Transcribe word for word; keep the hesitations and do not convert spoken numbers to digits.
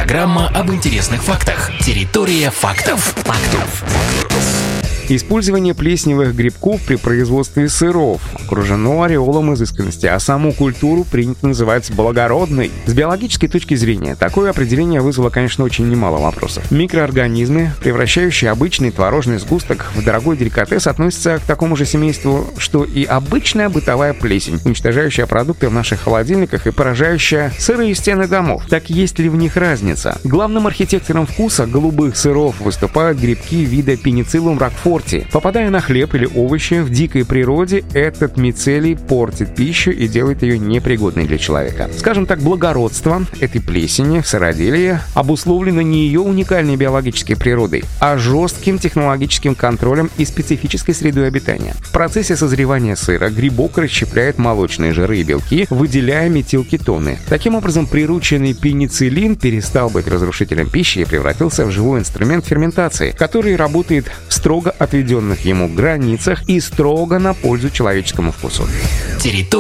Программа об интересных фактах. Территория фактов. Фактов. Использование плесневых грибков при производстве сыров окружено ореолом изысканности, а саму культуру принято называть благородной. С биологической точки зрения, такое определение вызвало, конечно, очень немало вопросов. Микроорганизмы, превращающие обычный творожный сгусток в дорогой деликатес, относятся к такому же семейству, что и обычная бытовая плесень, уничтожающая продукты в наших холодильниках и поражающая сырые стены домов. Так есть ли в них разница? Главным архитектором вкуса голубых сыров выступают грибки вида Пенициллум рокфорти. Попадая на хлеб или овощи в дикой природе, этот мицелий портит пищу и делает ее непригодной для человека. Скажем так, благородство этой плесени в сыроделии обусловлено не ее уникальной биологической природой, а жестким технологическим контролем и специфической средой обитания. В процессе созревания сыра грибок расщепляет молочные жиры и белки, выделяя метилкетоны. Таким образом, прирученный пенициллин перестал быть разрушителем пищи и превратился в живой инструмент ферментации, который работает в строго отведенных ему границах и строго на пользу человеческому вкусу. Территория